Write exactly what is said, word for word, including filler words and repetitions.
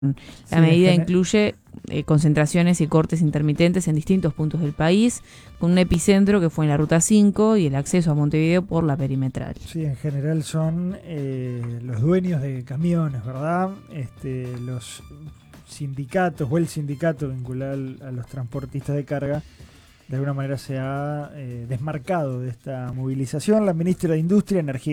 La Sí, medida gener- incluye eh, concentraciones y cortes intermitentes en distintos puntos del país, con un epicentro que fue en la Ruta cinco y el acceso a Montevideo por la perimetral. sí, en general son eh, los dueños de camiones, ¿verdad? Este, los sindicatos o el sindicato vinculado al- a los transportistas de carga, de alguna manera se ha eh, desmarcado de esta movilización. La ministra de Industria, Energía